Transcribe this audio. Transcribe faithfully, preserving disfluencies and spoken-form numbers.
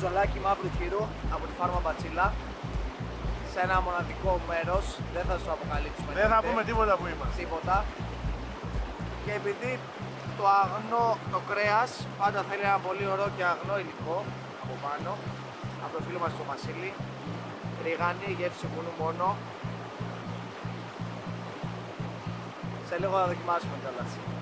μπριζολάκι μαύρου χείρου από τη φάρμα Μπατσίλα. Σε ένα μοναδικό μέρος, δεν θα σας το αποκαλύψουμε. Δεν θα πούμε τίποτα που είμαστε. Τίποτα. Και επειδή το αγνό, το κρέας, πάντα θέλει ένα πολύ ωραίο και αγνό υλικό από πάνω, από το φίλο μας το Βασίλη, ριγάνι, γεύση κουνού μόνο. Σε λίγο θα δοκιμάσουμε κιόλας.